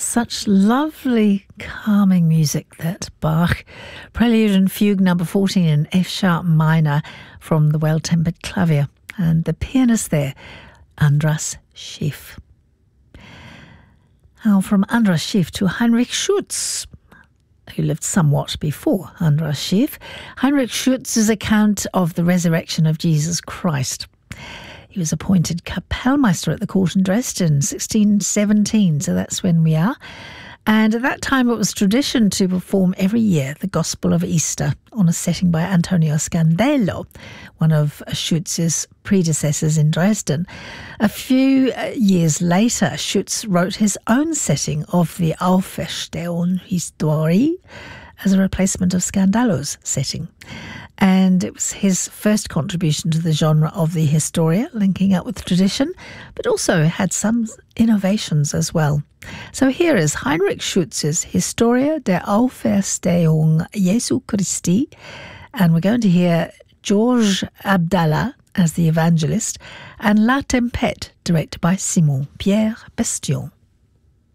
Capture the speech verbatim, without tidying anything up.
Such lovely, calming music, that Bach. Prelude and Fugue number fourteen in F-sharp minor from the Well-Tempered Clavier. And the pianist there, Andras Schiff. Now from Andras Schiff to Heinrich Schütz, who lived somewhat before Andras Schiff. Heinrich Schütz's account of the resurrection of Jesus Christ. He was appointed Kapellmeister at the court in Dresden, sixteen seventeen, so that's when we are. And at that time it was tradition to perform every year the Gospel of Easter on a setting by Antonio Scandello, one of Schütz's predecessors in Dresden. A few years later, Schütz wrote his own setting of the Auferstehung Historie as a replacement of Scandello's setting. And it was his first contribution to the genre of the Historia, linking up with tradition, but also had some innovations as well. So here is Heinrich Schütz's Historia der Auferstehung Jesu Christi, and we're going to hear Georges Abdallah as the evangelist, and La Tempête, directed by Simon Pierre Bestion.